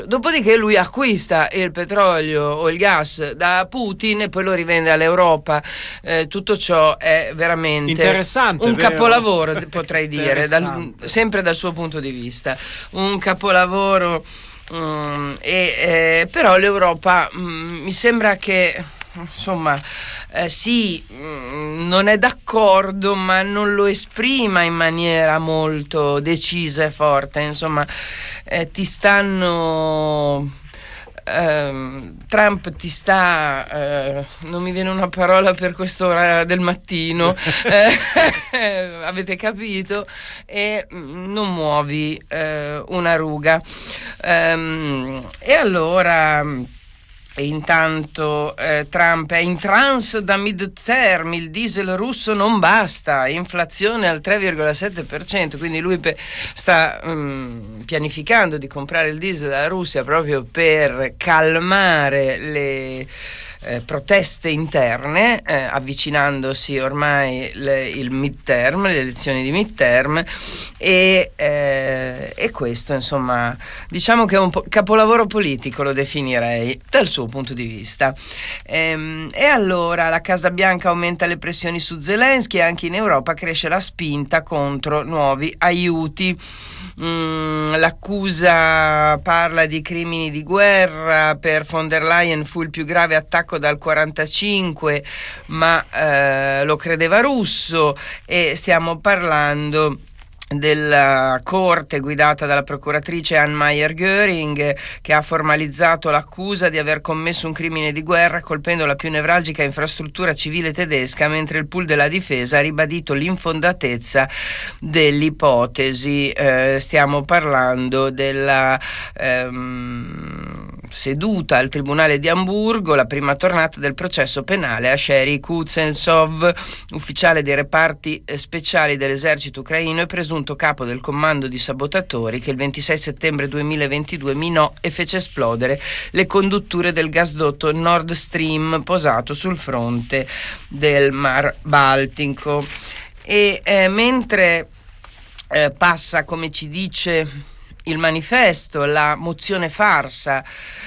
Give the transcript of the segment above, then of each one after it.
Dopodiché lui acquista il petrolio o il gas da Putin e poi lo rivende all'Europa. Tutto ciò è veramente interessante, un vero? capolavoro, potrei dire, sempre dal suo punto di vista. Un capolavoro, però l'Europa mi sembra che, insomma, sì, non è d'accordo, ma non lo esprima in maniera molto decisa e forte. Insomma, Trump ti sta, non mi viene una parola per quest'ora del mattino, avete capito, e non muovi una ruga. E allora... E intanto Trump è in trance da midterm, il diesel russo non basta, inflazione al 3,7%, quindi lui sta pianificando di comprare il diesel dalla Russia proprio per calmare le proteste interne, avvicinandosi ormai il midterm, le elezioni di midterm, e questo, insomma, diciamo che è un capolavoro politico, lo definirei dal suo punto di vista. E allora la Casa Bianca aumenta le pressioni su Zelensky e anche in Europa cresce la spinta contro nuovi aiuti. L'accusa parla di crimini di guerra. Per von der Leyen fu il più grave attacco dal 1945, ma lo credeva russo, e stiamo parlando della corte guidata dalla procuratrice Anne Meyer Göring, che ha formalizzato l'accusa di aver commesso un crimine di guerra colpendo la più nevralgica infrastruttura civile tedesca, mentre il pool della difesa ha ribadito l'infondatezza dell'ipotesi. Stiamo parlando della seduta al Tribunale di Amburgo, la prima tornata del processo penale a Sherry Kuznetsov, ufficiale dei reparti speciali dell'esercito ucraino e presunto capo del comando di sabotatori che il 26 settembre 2022 minò e fece esplodere le condutture del gasdotto Nord Stream posato sul fronte del Mar Baltico. E mentre passa, come ci dice il manifesto, la mozione farsa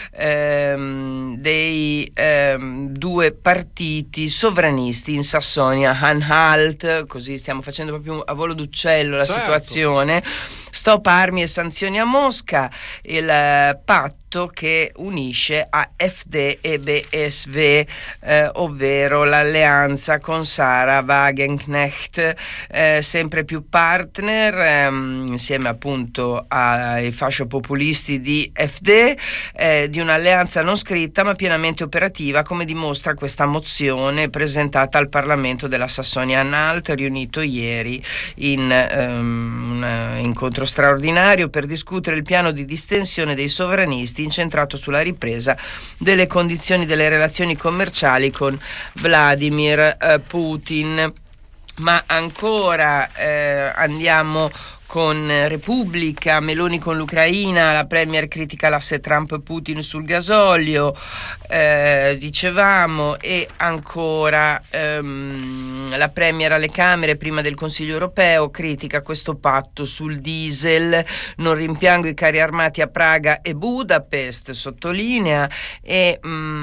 dei due partiti sovranisti in Sassonia-Anhalt, così stiamo facendo proprio a volo d'uccello la situazione. Stop armi e sanzioni a Mosca, il patto che unisce AfD e BSV, ovvero l'alleanza con Sarah Wagenknecht, sempre più partner, insieme appunto ai fasciopopulisti di AfD, di un'alleanza non scritta ma pienamente operativa, come dimostra questa mozione presentata al Parlamento della Sassonia-Anhalt, riunito ieri in un incontro straordinario per discutere il piano di distensione dei sovranisti incentrato sulla ripresa delle condizioni delle relazioni commerciali con Vladimir Putin. Ma ancora andiamo con Repubblica, Meloni con l'Ucraina, la premier critica l'asse Trump-Putin sul gasolio, dicevamo, e ancora la premier alle Camere prima del Consiglio europeo critica questo patto sul diesel, non rimpiango i carri armati a Praga e Budapest, sottolinea, e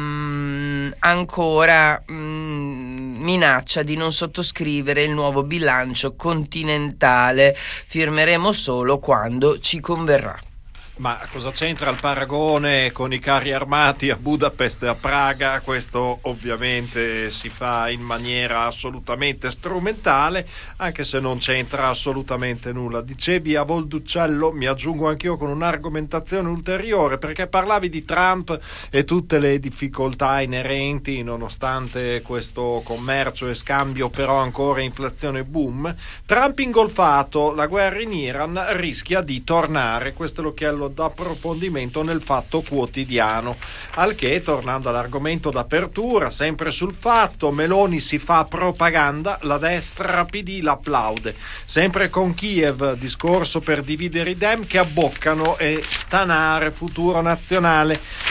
ancora minaccia di non sottoscrivere il nuovo bilancio continentale, firmeremo solo quando ci converrà. Ma cosa c'entra il paragone con i carri armati a Budapest e a Praga? Questo ovviamente si fa in maniera assolutamente strumentale, anche se non c'entra assolutamente nulla. Dicevi a vol d'uccello, mi aggiungo anch'io con un'argomentazione ulteriore, perché parlavi di Trump e tutte le difficoltà inerenti, nonostante questo commercio e scambio, però ancora inflazione boom. Trump ingolfato, la guerra in Iran rischia di tornare, questo è l'occhiello d'approfondimento nel Fatto Quotidiano, al che, tornando all'argomento d'apertura, sempre sul Fatto, Meloni si fa propaganda, la destra PD l'applaude, sempre con Kiev, discorso per dividere i dem che abboccano e stanare futuro nazionale.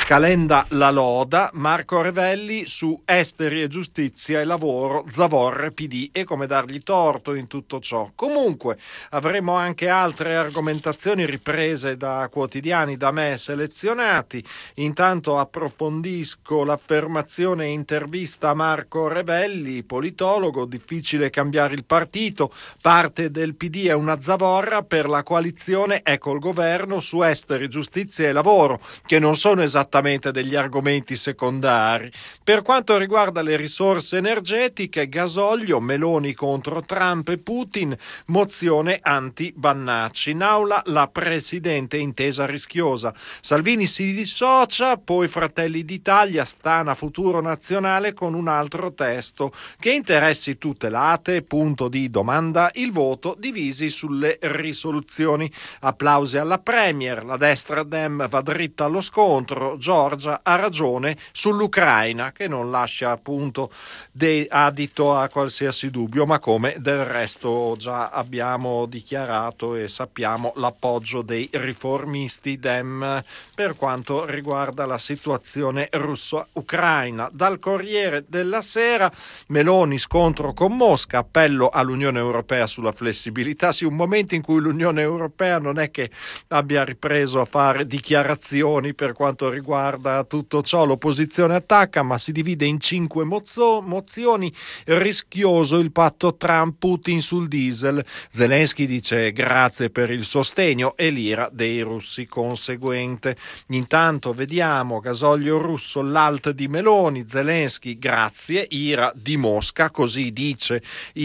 Calenda la loda, Marco Revelli su esteri e giustizia e lavoro, zavorre, PD e come dargli torto in tutto ciò. Comunque avremo anche altre argomentazioni riprese da quotidiani da me selezionati. Intanto approfondisco l'affermazione e intervista a Marco Revelli, politologo: difficile cambiare il partito, parte del PD è una zavorra, per la coalizione è col governo su esteri, giustizia e lavoro, che non sono esattamente degli argomenti secondari. Per quanto riguarda le risorse energetiche, gasolio, Meloni contro Trump e Putin, mozione anti-Bannacci. In aula la Presidente, intesa rischiosa. Salvini si dissocia, poi Fratelli d'Italia stana futuro nazionale con un altro testo. Che interessi tutelate? Punto di domanda. Il voto divisi sulle risoluzioni. Applausi alla Premier, la destra Dem va dritta allo scontro. Giorgia ha ragione sull'Ucraina, che non lascia appunto adito a qualsiasi dubbio, ma come del resto già abbiamo dichiarato e sappiamo l'appoggio dei riformisti Dem per quanto riguarda la situazione russo-ucraina. Dal Corriere della Sera, Meloni scontro con Mosca, appello all'Unione Europea sulla flessibilità. Sì, un momento in cui l'Unione Europea non è che abbia ripreso a fare dichiarazioni per quanto riguarda tutto ciò. L'opposizione attacca, ma si divide in 5 mozioni. Rischioso il patto Trump-Putin sul diesel. Zelensky dice grazie per il sostegno e l'ira dei russi conseguente. Intanto vediamo gasolio russo, l'alt di Meloni, Zelensky grazie, ira di Mosca, così dice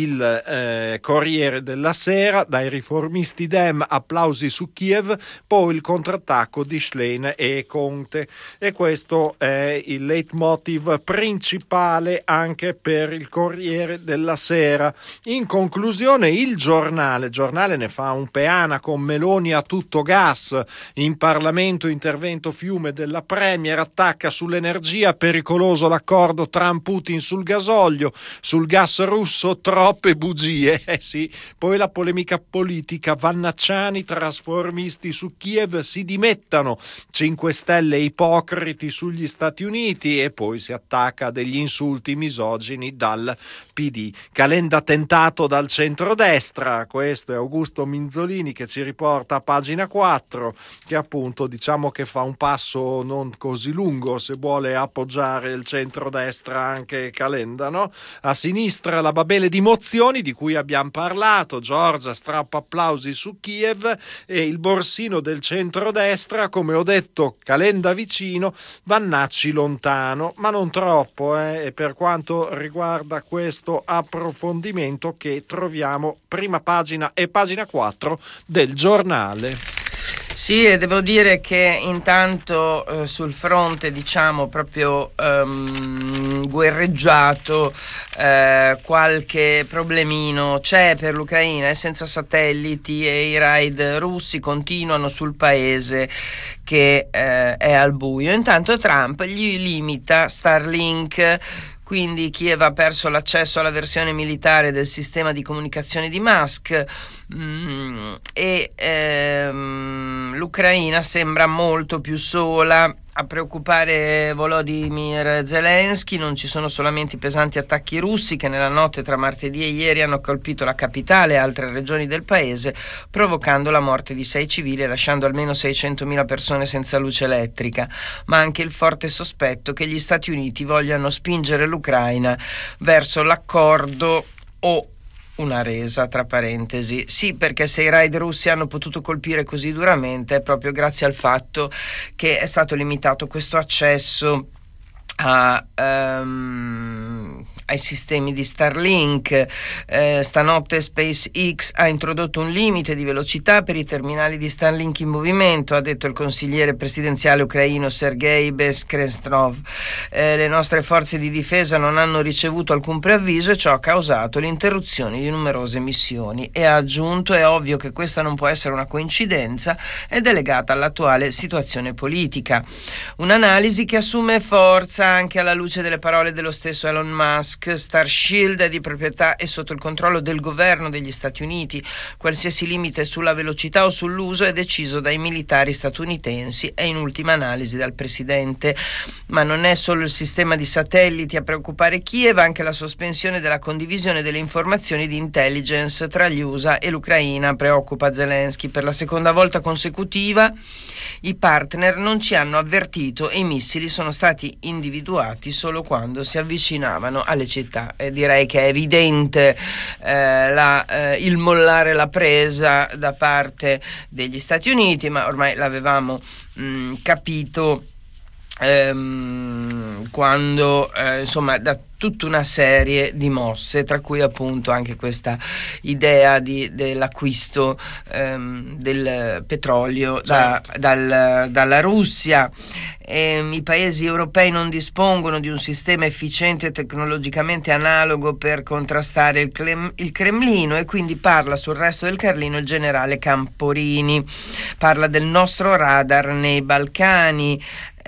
il Corriere della Sera. Dai riformisti Dem applausi su Kiev, poi il contrattacco di Schlein e Conte. E questo è il leitmotiv principale anche per il Corriere della Sera. In conclusione, il giornale ne fa un peana con Meloni a tutto gas. In Parlamento intervento fiume della Premier, attacca sull'energia, pericoloso l'accordo Trump-Putin sul gasolio, sul gas russo troppe bugie. Sì, poi la polemica politica, Vannacciani, trasformisti su Kiev si dimettano, 5 Stelle ipocriti sugli Stati Uniti, e poi si attacca degli insulti misogini dal PD. Calenda tentato dal centrodestra, questo è Augusto Minzolini che ci riporta a pagina 4, che appunto diciamo che fa un passo non così lungo se vuole appoggiare il centrodestra anche Calenda, no? A sinistra la babele di mozioni di cui abbiamo parlato, Giorgia strappa applausi su Kiev, e il borsino del centrodestra, come ho detto, Calenda vicino, Vannacci lontano, ma non troppo, e per quanto riguarda questo approfondimento che troviamo prima pagina e pagina 4 del giornale. Sì, e devo dire che intanto sul fronte, diciamo, proprio guerreggiato, qualche problemino c'è per l'Ucraina, senza satelliti, e i raid russi continuano sul paese che è al buio. Intanto Trump gli limita Starlink, quindi Kiev ha perso l'accesso alla versione militare del sistema di comunicazione di Musk, e l'Ucraina sembra molto più sola. A preoccupare Volodymyr Zelensky non ci sono solamente i pesanti attacchi russi che nella notte tra martedì e ieri hanno colpito la capitale e altre regioni del paese, provocando la morte di 6 civili e lasciando almeno 600.000 persone senza luce elettrica, ma anche il forte sospetto che gli Stati Uniti vogliano spingere l'Ucraina verso l'accordo o una resa, tra parentesi. Sì, perché se i raid russi hanno potuto colpire così duramente è proprio grazie al fatto che è stato limitato questo accesso ai sistemi di Starlink. Stanotte SpaceX ha introdotto un limite di velocità per i terminali di Starlink in movimento, ha detto il consigliere presidenziale ucraino Sergei Bezkresnov. Le nostre forze di difesa non hanno ricevuto alcun preavviso e ciò ha causato l'interruzione di numerose missioni, e ha aggiunto: è ovvio che questa non può essere una coincidenza ed è legata all'attuale situazione politica. Un'analisi che assume forza anche alla luce delle parole dello stesso Elon Musk, Musk, Starshield è di proprietà e sotto il controllo del governo degli Stati Uniti. Qualsiasi limite sulla velocità o sull'uso è deciso dai militari statunitensi e in ultima analisi dal presidente. Ma non è solo il sistema di satelliti a preoccupare Kiev, anche la sospensione della condivisione delle informazioni di intelligence tra gli USA e l'Ucraina preoccupa Zelensky. Per la seconda volta consecutiva i partner non ci hanno avvertito e i missili sono stati individuati solo quando si avvicinavano alle città. E direi che è evidente il mollare la presa da parte degli Stati Uniti, ma ormai l'avevamo capito quando insomma da tutta una serie di mosse, tra cui appunto anche questa idea dell'acquisto del petrolio dalla Russia. I paesi europei non dispongono di un sistema efficiente e tecnologicamente analogo per contrastare il Cremlino, e quindi parla sul resto del Carlino il generale Camporini, parla del nostro radar nei Balcani.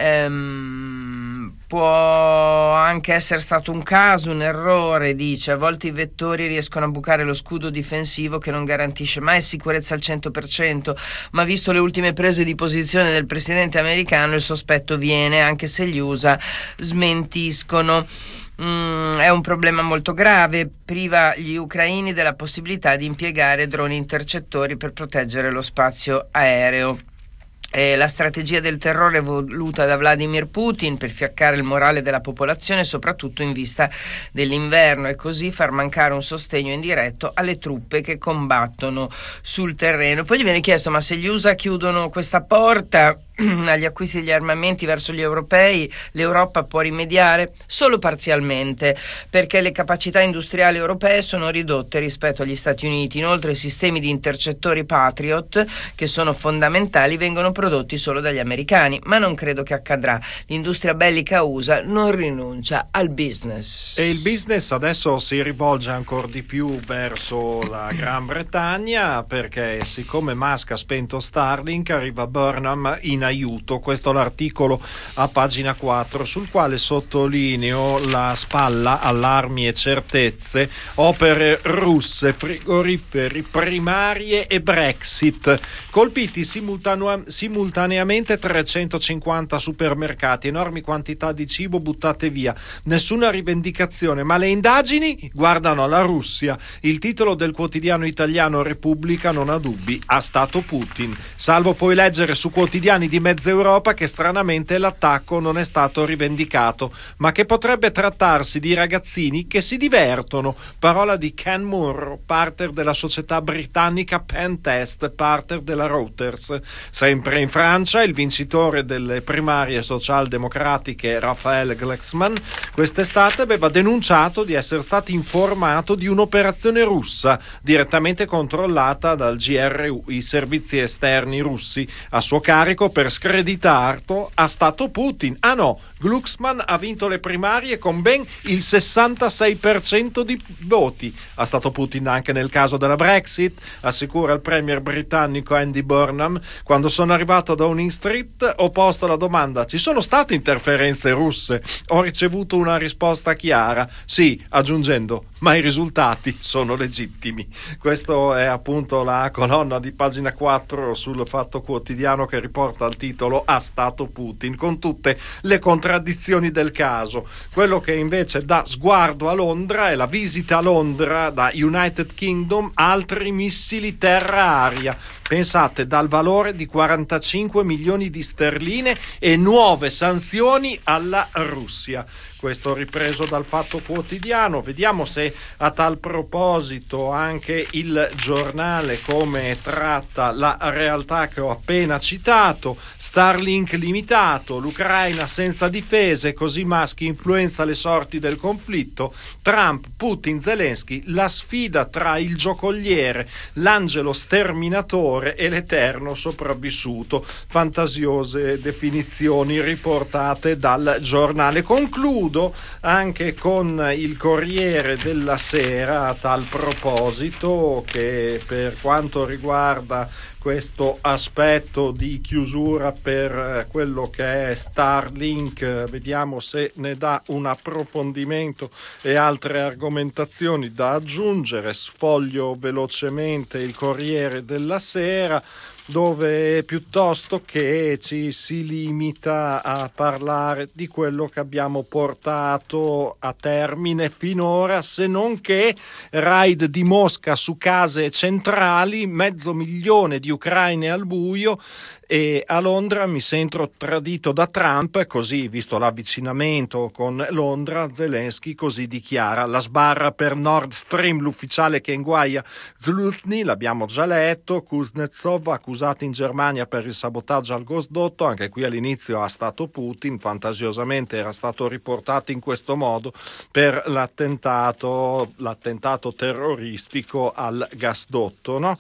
Può anche essere stato un caso, un errore, dice. A volte i vettori riescono a bucare lo scudo difensivo che non garantisce mai sicurezza al 100%, ma visto le ultime prese di posizione del presidente americano il sospetto viene, anche se gli USA smentiscono. È un problema molto grave, priva gli ucraini della possibilità di impiegare droni intercettori per proteggere lo spazio aereo. La strategia del terrore voluta da Vladimir Putin per fiaccare il morale della popolazione, soprattutto in vista dell'inverno, e così far mancare un sostegno indiretto alle truppe che combattono sul terreno. Poi gli viene chiesto: ma se gli USA chiudono questa porta agli acquisti degli armamenti verso gli europei, l'Europa può rimediare? Solo parzialmente, perché le capacità industriali europee sono ridotte rispetto agli Stati Uniti. Inoltre i sistemi di intercettori Patriot, che sono fondamentali, vengono prodotti solo dagli americani, ma non credo che accadrà. L'industria bellica USA non rinuncia al business. E il business adesso si rivolge ancora di più verso la Gran Bretagna, perché siccome Musk ha spento Starlink, arriva Burnham in aiuto. Questo è l'articolo a pagina 4, sul quale sottolineo la spalla, allarmi e certezze, opere russe, frigoriferi, primarie e Brexit. Colpiti simultaneamente 350 supermercati, enormi quantità di cibo buttate via, nessuna rivendicazione, ma le indagini guardano alla Russia. Il titolo del quotidiano italiano Repubblica non ha dubbi, ha stato Putin, salvo poi leggere su quotidiani di mezza Europa che stranamente l'attacco non è stato rivendicato, ma che potrebbe trattarsi di ragazzini che si divertono. Parola di Ken Murrow, partner della società britannica Pentest, partner della Reuters. Sempre in Francia, il vincitore delle primarie socialdemocratiche Raphael Glucksmann quest'estate aveva denunciato di essere stato informato di un'operazione russa direttamente controllata dal GRU, i servizi esterni russi, a suo carico per screditarlo a stato Putin. Ah no, Glucksmann ha vinto le primarie con ben il 66% di voti. Ha stato Putin anche nel caso della Brexit, assicura il premier britannico Andy Burnham. Quando sono arrivato a Downing Street ho posto la domanda: ci sono state interferenze russe? Ho ricevuto una risposta chiara: sì, aggiungendo, ma i risultati sono legittimi. Questa è appunto la colonna di pagina 4 sul Fatto Quotidiano, che riporta il titolo "A stato Putin", con tutte le contraddizioni del caso. Quello che invece dà sguardo a Londra è la visita a Londra da United Kingdom, altri missili terra-aria. Pensate, dal valore di 45 milioni di sterline e nuove sanzioni alla Russia. Questo ripreso dal Fatto Quotidiano. Vediamo se a tal proposito anche il Giornale come tratta la realtà che ho appena citato. Starlink limitato, l'Ucraina senza difese, così Musk influenza le sorti del conflitto. Trump, Putin, Zelensky, la sfida tra il giocoliere, l'angelo sterminatore e l'eterno sopravvissuto. ricevuto fantasiose definizioni riportate dal giornale. Concludo anche con il Corriere della Sera a tal proposito, che per quanto riguarda questo aspetto di chiusura per quello che è Starlink, vediamo se ne dà un approfondimento e altre argomentazioni da aggiungere. Sfoglio velocemente il Corriere della Sera, dove piuttosto che ci si limita a parlare di quello che abbiamo portato a termine finora, se non che raid di Mosca su case centrali, 500.000 di ucraini al buio, e a Londra mi sento tradito da Trump, così, visto l'avvicinamento con Londra, Zelensky così dichiara. La sbarra per Nord Stream, l'ufficiale che inguaia Zlutny, l'abbiamo già letto. Kuznetsov accusato in Germania per il sabotaggio al gasdotto, anche qui all'inizio ha stato Putin, fantasiosamente era stato riportato in questo modo per l'attentato terroristico al gasdotto, no?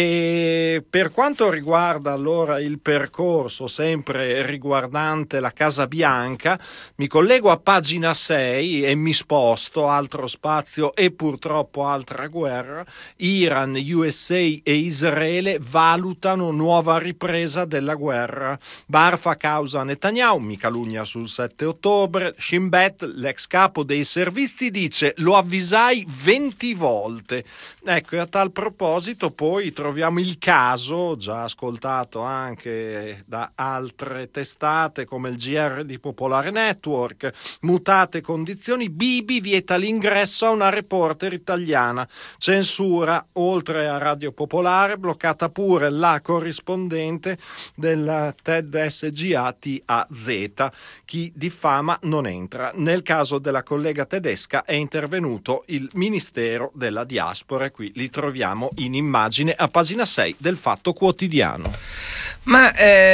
E per quanto riguarda allora il percorso sempre riguardante la Casa Bianca, mi collego a pagina 6 e mi sposto, altro spazio e purtroppo altra guerra. Iran, USA e Israele valutano nuova ripresa della guerra. Barfa causa Netanyahu, mi calunnia sul 7 ottobre. Shin Bet, l'ex capo dei servizi, dice: lo avvisai 20 volte. Ecco, e a tal proposito poi troviamo il caso, già ascoltato anche da altre testate come il GR di Popolare Network, mutate condizioni, Bibi vieta l'ingresso a una reporter italiana, censura oltre a Radio Popolare, bloccata pure la corrispondente della TED SGA TAZ, chi diffama non entra. Nel caso della collega tedesca è intervenuto il Ministero della Diaspora, e qui li troviamo in immagine a pagina 6 del Fatto Quotidiano. Ma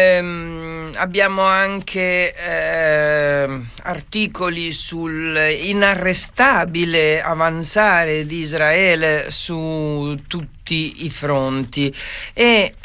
abbiamo anche articoli sul inarrestabile avanzare di Israele su tutti i fronti, e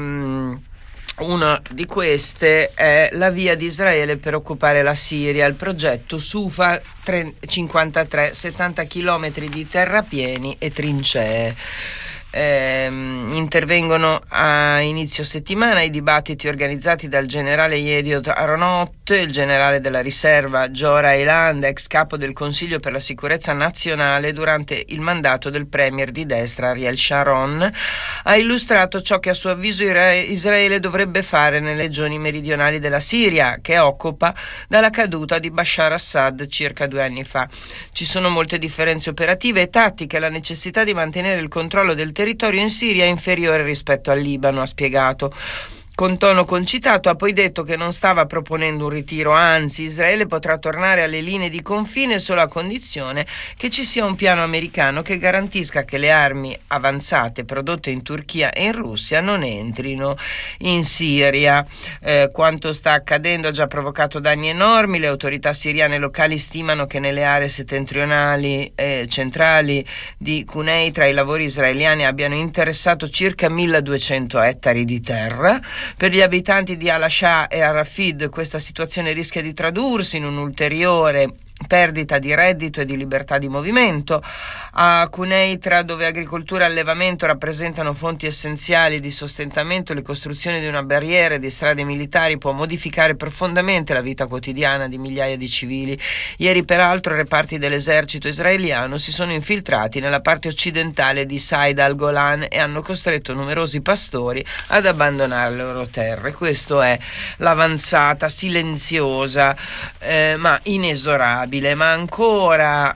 una di queste è la via di Israele per occupare la Siria, il progetto Sufa 53, 70 chilometri di terrapieni e trincee. Intervengono a inizio settimana i dibattiti organizzati dal generale Yediot Aronot, il generale della riserva Giora Eiland, ex capo del Consiglio per la sicurezza nazionale durante il mandato del premier di destra Ariel Sharon. Ha illustrato ciò che a suo avviso Israele dovrebbe fare nelle regioni meridionali della Siria, che occupa dalla caduta di Bashar Assad circa 2 anni fa. Ci sono molte differenze operative e tattiche, la necessità di mantenere il controllo del territorio in Siria è inferiore rispetto al Libano, ha spiegato. Con tono concitato ha poi detto che non stava proponendo un ritiro, anzi Israele potrà tornare alle linee di confine solo a condizione che ci sia un piano americano che garantisca che le armi avanzate prodotte in Turchia e in Russia non entrino in Siria. Quanto sta accadendo ha già provocato danni enormi. Le autorità siriane locali stimano che nelle aree settentrionali e centrali di Quneitra i lavori israeliani abbiano interessato circa 1200 ettari di terra. Per gli abitanti di Al-Asha e Al-Rafid questa situazione rischia di tradursi in un'ulteriore perdita di reddito e di libertà di movimento. A Quneitra, dove agricoltura e allevamento rappresentano fonti essenziali di sostentamento, la costruzione di una barriera e di strade militari può modificare profondamente la vita quotidiana di migliaia di civili. Ieri, peraltro, reparti dell'esercito israeliano si sono infiltrati nella parte occidentale di Said al-Golan e hanno costretto numerosi pastori ad abbandonare le loro terre. Questa è l'avanzata silenziosa ma inesorabile. Ma ancora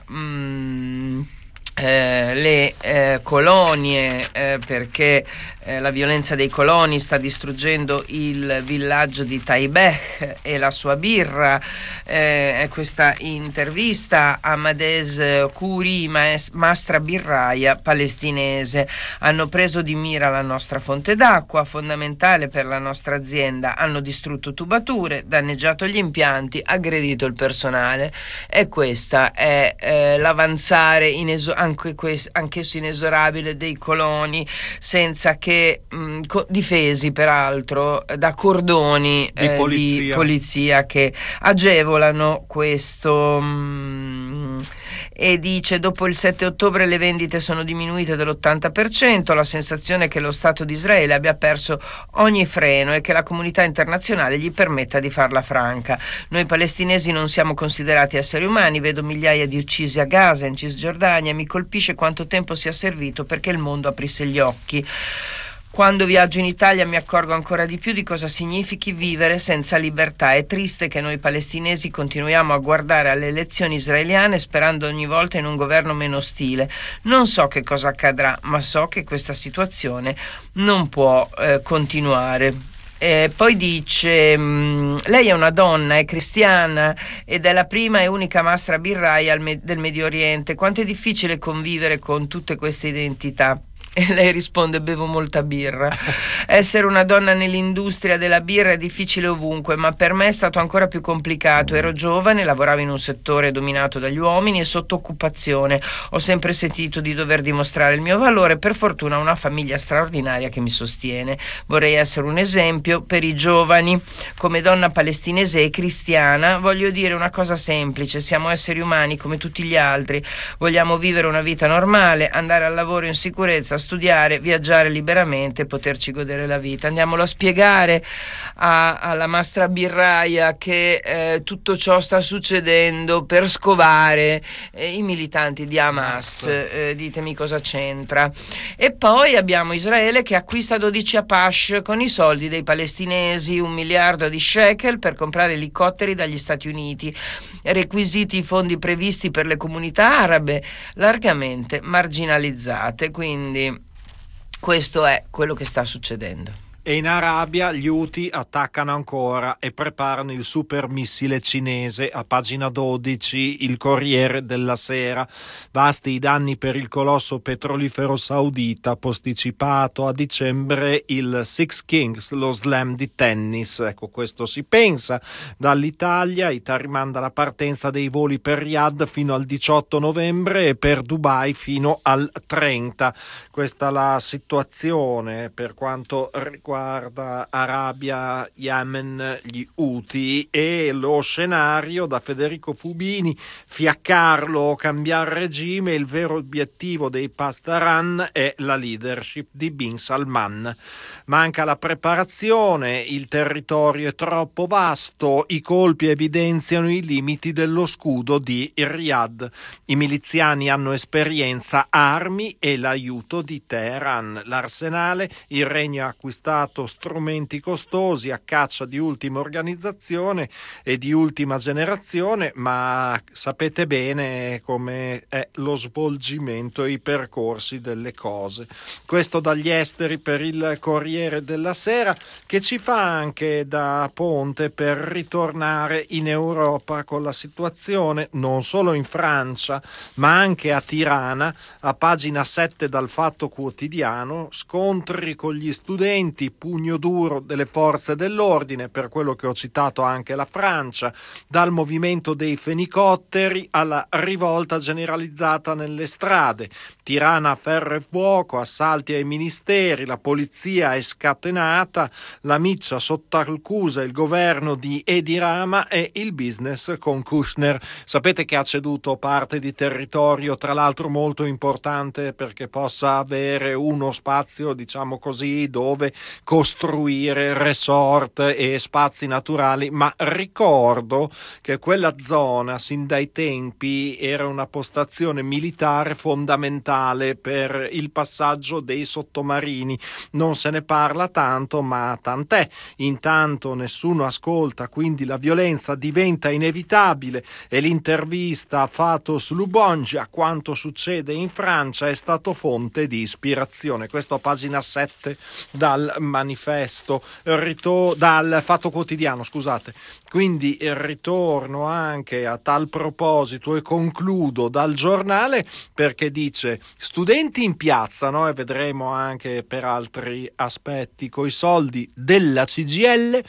le colonie, perché la violenza dei coloni sta distruggendo il villaggio di Taibeh e la sua birra. Questa intervista a Mades Khoury, mastra birraia palestinese: hanno preso di mira la nostra fonte d'acqua, fondamentale per la nostra azienda, hanno distrutto tubature, danneggiato gli impianti, aggredito il personale. E questa è l'avanzare anch'esso inesorabile dei coloni, senza che che difesi peraltro da cordoni di polizia che agevolano questo. E dice: dopo il 7 ottobre le vendite sono diminuite dell'80%, la sensazione è che lo Stato di Israele abbia perso ogni freno e che la comunità internazionale gli permetta di farla franca. Noi palestinesi non siamo considerati esseri umani, vedo migliaia di uccisi a Gaza, in Cisgiordania, e mi colpisce quanto tempo sia servito perché il mondo aprisse gli occhi. Quando viaggio in Italia mi accorgo ancora di più di cosa significhi vivere senza libertà. È triste che noi palestinesi continuiamo a guardare alle elezioni israeliane sperando ogni volta in un governo meno ostile. Non so che cosa accadrà, ma so che questa situazione non può continuare. Poi dice: lei è una donna, è cristiana ed è la prima e unica mastra birraia del Medio Oriente. Quanto è difficile convivere con tutte queste identità? E lei risponde: bevo molta birra. Essere una donna nell'industria della birra è difficile ovunque, ma per me è stato ancora più complicato. Ero giovane, lavoravo in un settore dominato dagli uomini e sotto occupazione. Ho sempre sentito di dover dimostrare il mio valore. Per fortuna ho una famiglia straordinaria che mi sostiene. Vorrei essere un esempio per i giovani. Come donna palestinese e cristiana voglio dire una cosa semplice: siamo esseri umani come tutti gli altri. Vogliamo vivere una vita normale, andare al lavoro in sicurezza, studiare, viaggiare liberamente e poterci godere la vita. Andiamolo a spiegare alla mastra birraia che tutto ciò sta succedendo per scovare i militanti di Hamas. Ditemi cosa c'entra. E poi abbiamo Israele che acquista 12 Apache con i soldi dei palestinesi, 1 miliardo di shekel per comprare elicotteri dagli Stati Uniti, requisiti i fondi previsti per le comunità arabe largamente marginalizzate. Quindi questo è quello che sta succedendo. E in Arabia gli Houthi attaccano ancora e preparano il super missile cinese. A pagina 12 il Corriere della Sera. Vasti i danni per il colosso petrolifero saudita, posticipato a dicembre il Six Kings, lo slam di tennis. Ecco, questo si pensa. Dall'Italia rimanda la partenza dei voli per Riyadh fino al 18 novembre e per Dubai fino al 30. Questa è la situazione per quanto riguarda Arabia, Yemen, gli Houthi, e lo scenario da Federico Fubini: fiaccarlo o cambiare regime. Il vero obiettivo dei Pastaran è la leadership di Bin Salman. Manca la preparazione, il territorio è troppo vasto, i colpi evidenziano i limiti dello scudo di Riyadh. I miliziani hanno esperienza, armi e l'aiuto di Teheran. L'arsenale, il regno ha acquistato strumenti costosi a caccia di ultima organizzazione e di ultima generazione, ma sapete bene come è lo svolgimento e i percorsi delle cose. Questo dagli esteri per il Corriere della Sera, che ci fa anche da ponte per ritornare in Europa con la situazione non solo in Francia ma anche a Tirana. A pagina 7 dal Fatto Quotidiano: scontri con gli studenti, pugno duro delle forze dell'ordine, per quello che ho citato anche la Francia, dal movimento dei fenicotteri alla rivolta generalizzata nelle strade. Tirana a ferro e fuoco, assalti ai ministeri, la polizia è scatenata, la miccia sotto accusa il governo di Edi Rama e il business con Kushner. Sapete che ha ceduto parte di territorio, tra l'altro molto importante perché possa avere uno spazio, diciamo così, dove costruire resort e spazi naturali, ma ricordo che quella zona sin dai tempi era una postazione militare fondamentale per il passaggio dei sottomarini. Non se ne parla tanto, ma tant'è. Intanto nessuno ascolta, quindi la violenza diventa inevitabile, e l'intervista a Fatos Lubongi a quanto succede in Francia è stato fonte di ispirazione. Questo a pagina 7 dal Manifesto, dal Fatto Quotidiano, scusate. Quindi ritorno anche a tal proposito e concludo dal Giornale, perché dice: studenti in piazza, no? E vedremo anche per altri aspetti, coi soldi della CGIL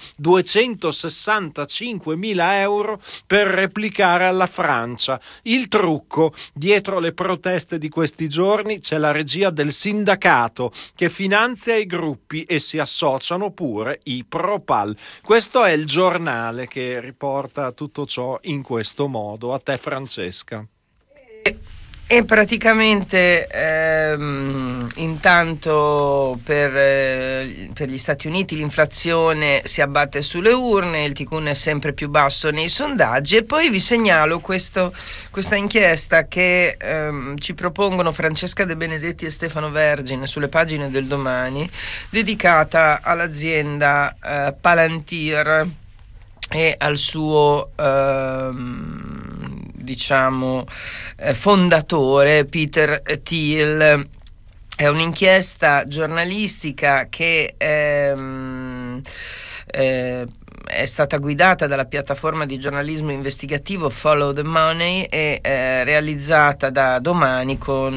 265.000 euro per replicare alla Francia. Il trucco: dietro le proteste di questi giorni c'è la regia del sindacato che finanzia i gruppi e si associano pure i Propal. Questo è il Giornale che riporta tutto ciò in questo modo. A te, Francesca. E praticamente intanto per gli Stati Uniti l'inflazione si abbatte sulle urne, il Tickun è sempre più basso nei sondaggi, e poi vi segnalo questa inchiesta che ci propongono Francesca De Benedetti e Stefano Vergine sulle pagine del Domani, dedicata all'azienda Palantir e al suo fondatore Peter Thiel. È un'inchiesta giornalistica che è stata guidata dalla piattaforma di giornalismo investigativo Follow the Money e realizzata da Domani con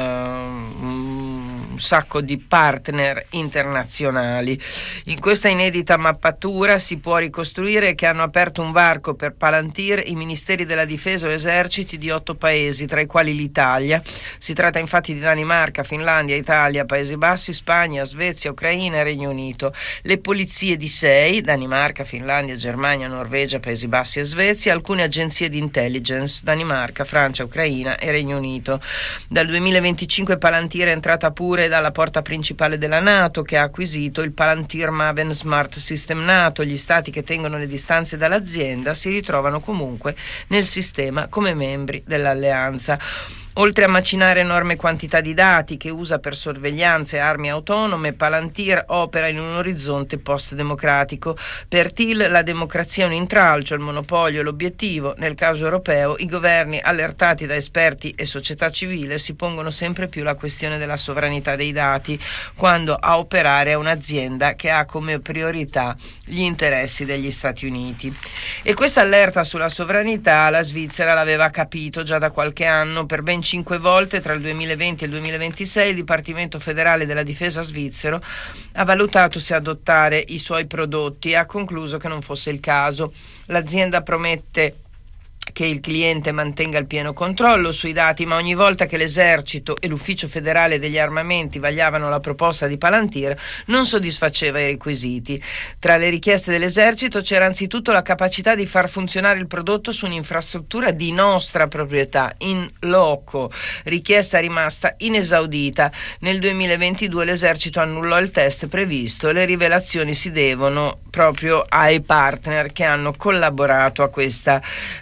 un sacco di partner internazionali. In questa inedita mappatura si può ricostruire che hanno aperto un varco per Palantir i ministeri della difesa o eserciti di 8 paesi, tra i quali l'Italia. Si tratta infatti di Danimarca, Finlandia, Italia, Paesi Bassi, Spagna, Svezia, Ucraina e Regno Unito. Le polizie di 6, Danimarca, Finlandia, Germania, Norvegia, Paesi Bassi e Svezia, alcune agenzie di intelligence, Danimarca, Francia, Ucraina e Regno Unito. Dal 2025 Palantir è entrata pure dalla porta principale della NATO, che ha acquisito il Palantir Maven Smart System NATO. Gli stati che tengono le distanze dall'azienda si ritrovano comunque nel sistema come membri dell'alleanza. Oltre a macinare enorme quantità di dati che usa per sorveglianze e armi autonome, Palantir opera in un orizzonte post-democratico. Per Thiel la democrazia è un intralcio, il monopolio è l'obiettivo. Nel caso europeo i governi, allertati da esperti e società civile, si pongono sempre più la questione della sovranità dei dati, quando a operare è un'azienda che ha come priorità gli interessi degli Stati Uniti. E questa allerta sulla sovranità la Svizzera l'aveva capito già da qualche anno. Per ben 5 volte tra il 2020 e il 2026 il Dipartimento Federale della Difesa svizzero ha valutato se adottare i suoi prodotti e ha concluso che non fosse il caso. L'azienda promette che il cliente mantenga il pieno controllo sui dati, ma ogni volta che l'esercito e l'ufficio federale degli armamenti vagliavano la proposta di Palantir non soddisfaceva i requisiti. Tra le richieste dell'esercito c'era anzitutto la capacità di far funzionare il prodotto su un'infrastruttura di nostra proprietà, in loco, richiesta rimasta inesaudita. Nel 2022 l'esercito annullò il test previsto. Le rivelazioni si devono proprio ai partner che hanno collaborato a questa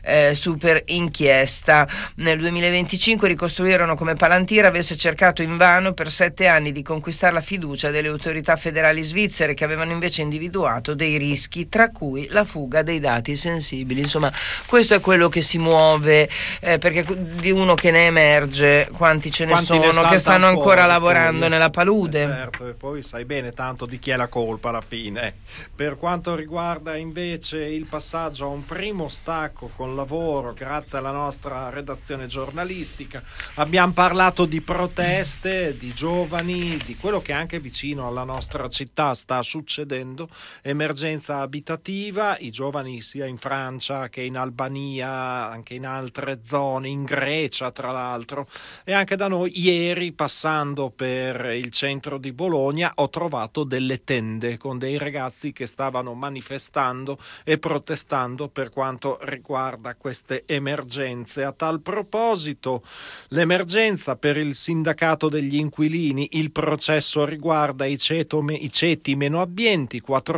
super inchiesta. Nel 2025 ricostruirono come Palantir avesse cercato invano per 7 anni di conquistare la fiducia delle autorità federali svizzere, che avevano invece individuato dei rischi, tra cui la fuga dei dati sensibili. Insomma, questo è quello che si muove, perché di uno che ne emerge, quanti sono che stanno ancora lavorando poi nella palude. Certo, e poi sai bene tanto di chi è la colpa alla fine. Per quanto riguarda invece il passaggio a un primo stacco con lavoro, grazie alla nostra redazione giornalistica, abbiamo parlato di proteste, di giovani, di quello che anche vicino alla nostra città sta succedendo, emergenza abitativa, i giovani sia in Francia che in Albania, anche in altre zone, in Grecia tra l'altro, e anche da noi. Ieri, passando per il centro di Bologna, ho trovato delle tende con dei ragazzi che stavano manifestando e protestando per quanto riguarda queste emergenze. A tal proposito, l'emergenza per il sindacato degli inquilini, il processo riguarda i ceti meno abbienti,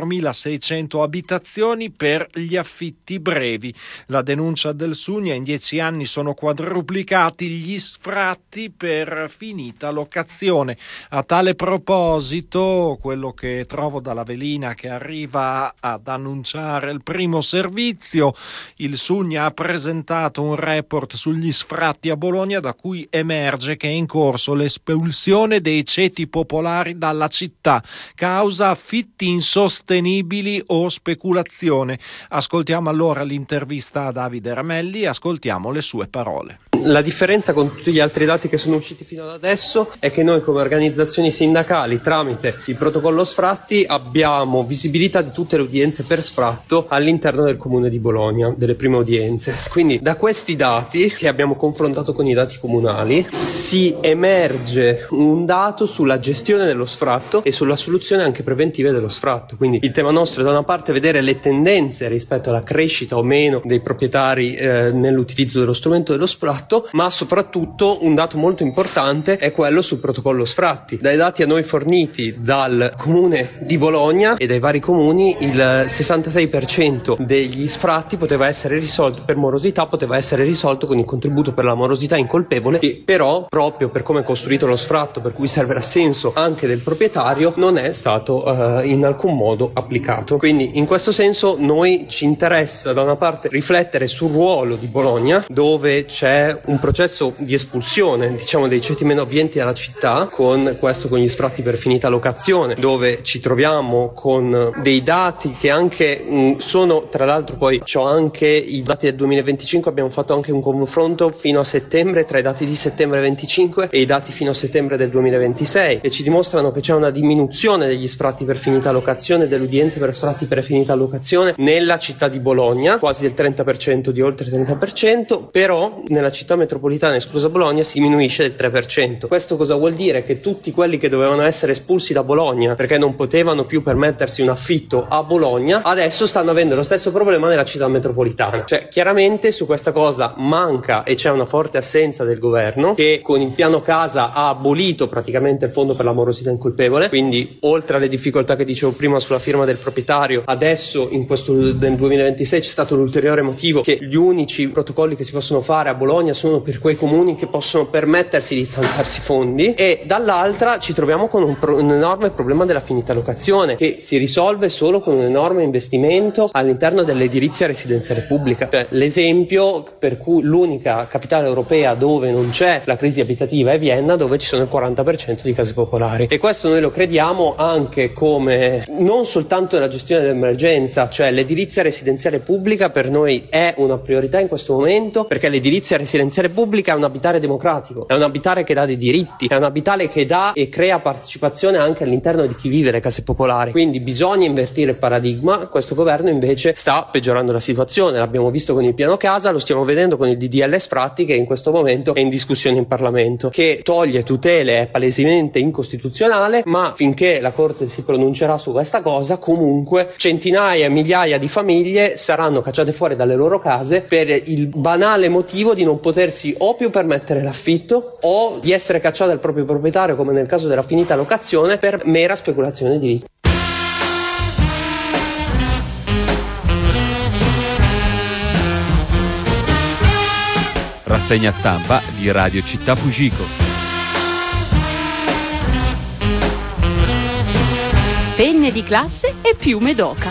4.600 abitazioni per gli affitti brevi. La denuncia del Sugna: in 10 anni sono quadruplicati gli sfratti per finita locazione. A tale proposito, quello che trovo dalla velina che arriva ad annunciare il primo servizio, il Sugna ha presentato un report sugli sfratti a Bologna da cui emerge che è in corso l'espulsione dei ceti popolari dalla città, causa affitti insostenibili o speculazione. Ascoltiamo allora l'intervista a Davide Ramelli, ascoltiamo le sue parole. La differenza con tutti gli altri dati che sono usciti fino ad adesso è che noi come organizzazioni sindacali tramite il protocollo sfratti abbiamo visibilità di tutte le udienze per sfratto all'interno del comune di Bologna, delle prime udienze. Quindi da questi dati che abbiamo confrontato con i dati comunali si emerge un dato sulla gestione dello sfratto e sulla soluzione anche preventive dello sfratto. Quindi il tema nostro è da una parte vedere le tendenze rispetto alla crescita o meno dei proprietari nell'utilizzo dello strumento dello sfratto, ma soprattutto un dato molto importante è quello sul protocollo sfratti. Dai dati a noi forniti dal comune di Bologna e dai vari comuni, il 66% degli sfratti poteva essere risolto per morosità, poteva essere risolto con il contributo per la morosità incolpevole, che però proprio per come è costruito lo sfratto, per cui serve l'assenso anche del proprietario, non è stato in alcun modo applicato. Quindi in questo senso noi ci interessa da una parte riflettere sul ruolo di Bologna, dove c'è un processo di espulsione, diciamo, dei ceti meno abbienti dalla città, con gli sfratti per finita locazione, dove ci troviamo con dei dati che anche sono, tra l'altro poi c'ho anche i dati del 2025, abbiamo fatto anche un confronto fino a settembre tra i dati di settembre 25 e i dati fino a settembre del 2026, e ci dimostrano che c'è una diminuzione degli sfratti per finita locazione, delle udienze per sfratti per finita locazione nella città di Bologna, quasi del 30%, di oltre il 30%, però nella città metropolitana esclusa Bologna si diminuisce del 3%. Questo cosa vuol dire? Che tutti quelli che dovevano essere espulsi da Bologna perché non potevano più permettersi un affitto a Bologna adesso stanno avendo lo stesso problema nella città metropolitana. Cioè chiaramente su questa cosa manca e c'è una forte assenza del governo, che con il piano casa ha abolito praticamente il fondo per la morosità incolpevole, quindi oltre alle difficoltà che dicevo prima sulla firma del proprietario, adesso nel 2026 c'è stato l'ulteriore motivo che gli unici protocolli che si possono fare a Bologna sono per quei comuni che possono permettersi di stanziarsi fondi, e dall'altra ci troviamo con un enorme problema della finita locazione che si risolve solo con un enorme investimento all'interno dell'edilizia residenziale pubblica. Cioè, l'esempio per cui l'unica capitale europea dove non c'è la crisi abitativa è Vienna, dove ci sono il 40% di case popolari, e questo noi lo crediamo anche come non soltanto nella gestione dell'emergenza, cioè l'edilizia residenziale pubblica per noi è una priorità in questo momento, perché l'edilizia residenziale pubblica è un abitare democratico, è un abitare che dà dei diritti, è un abitare che dà e crea partecipazione anche all'interno di chi vive le case popolari. Quindi bisogna invertire il paradigma. Questo governo invece sta peggiorando la situazione, l'abbiamo visto con il piano casa, lo stiamo vedendo con il DDL sfratti che in questo momento è in discussione in Parlamento, che toglie tutele, è palesemente incostituzionale, ma finché la Corte si pronuncerà su questa cosa comunque centinaia e migliaia di famiglie saranno cacciate fuori dalle loro case per il banale motivo di non potersi o più permettere l'affitto o di essere cacciate dal proprio proprietario, come nel caso della finita locazione, per mera speculazione edilizia. Rassegna stampa di Radio Città Fujiko. Penne di classe e piume d'oca.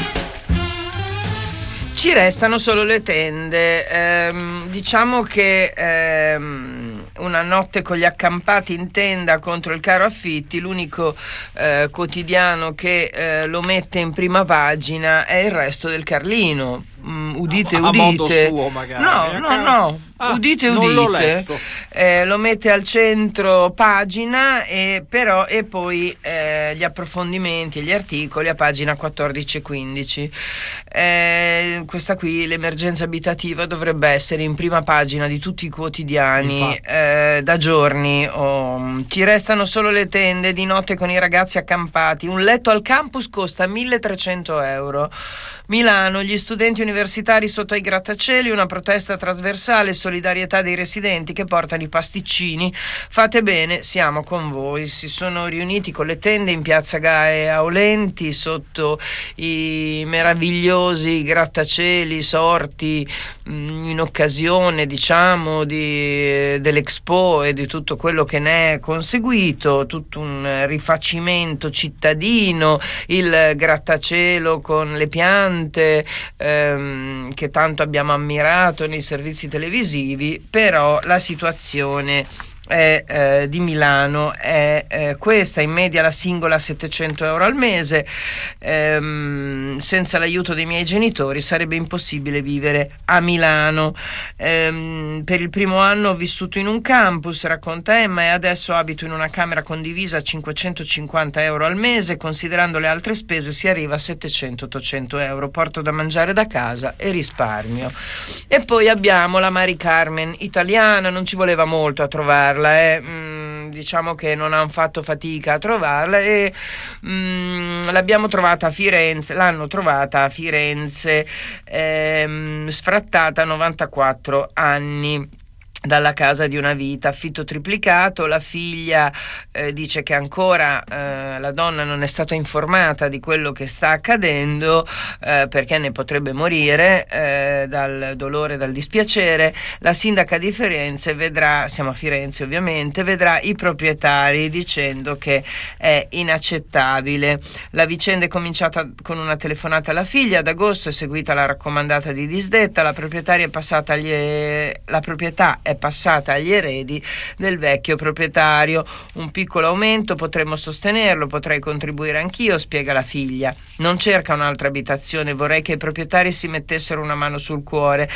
Ci restano solo le tende. Diciamo che una notte con gli accampati in tenda contro il caro affitti, l'unico quotidiano che lo mette in prima pagina è Il Resto del Carlino. Udite, udite. A modo suo magari. No. Udite, non l'ho udite. letto. Lo mette al centro pagina e poi gli approfondimenti e gli articoli a pagina 14 e 15. Questa qui, l'emergenza abitativa, dovrebbe essere in prima pagina di tutti i quotidiani da giorni. Ci restano solo le tende di notte con i ragazzi accampati. Un letto al campus costa 1.300 euro. Milano, gli studenti universitari sotto ai grattacieli, una protesta trasversale, solidarietà dei residenti che portano i pasticcini. Fate bene, siamo con voi. Si sono riuniti con le tende in piazza Gae a Olenti sotto i meravigliosi grattacieli sorti in occasione, diciamo, dell'Expo e di tutto quello che ne è conseguito, tutto un rifacimento cittadino, il grattacielo con le piante, che tanto abbiamo ammirato nei servizi televisivi, però la situazione di Milano è questa: in media la singola 700 euro al mese. Senza l'aiuto dei miei genitori sarebbe impossibile vivere a Milano. Per il primo anno ho vissuto in un campus, racconta Emma, e adesso abito in una camera condivisa a 550 euro al mese. Considerando le altre spese si arriva a 700-800 euro. Porto da mangiare da casa e risparmio. E poi abbiamo la Mari Carmen italiana, non ci voleva molto a trovarla. Diciamo che non hanno fatto fatica a trovarla, e l'abbiamo trovata a Firenze, l'hanno trovata a Firenze, sfrattata a 94 anni dalla casa di una vita, affitto triplicato. La figlia dice che ancora la donna non è stata informata di quello che sta accadendo, perché ne potrebbe morire dal dolore, dal dispiacere. La sindaca di Firenze vedrà, siamo a Firenze ovviamente, vedrà i proprietari dicendo che è inaccettabile. La vicenda è cominciata con una telefonata alla figlia, ad agosto è seguita la raccomandata di disdetta, la proprietà è passata agli eredi del vecchio proprietario. Un piccolo aumento potremmo sostenerlo, potrei contribuire anch'io, spiega la figlia. Non cerca un'altra abitazione, vorrei che i proprietari si mettessero una mano sul cuore.